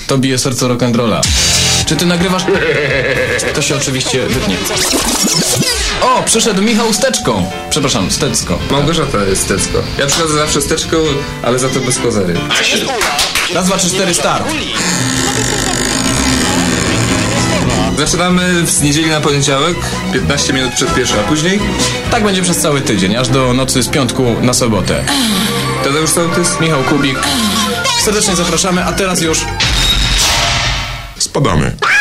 To bije serce rock'n'rolla. Czy ty nagrywasz? To się oczywiście wytnie. O, przyszedł Michał z teczką. Przepraszam, z tecką. Małgorzata jest tecko. Ja przychodzę zawsze z teczką, ale za to bez kozery. Raz, dwa, trzy, cztery, start. Zaczynamy z niedzieli na poniedziałek, 15 minut przed pierwszą, a później? Tak będzie przez cały tydzień, aż do nocy z piątku na sobotę. Tadeusz Sołtys, Michał Kubik. Serdecznie zapraszamy, a teraz już... Spadamy.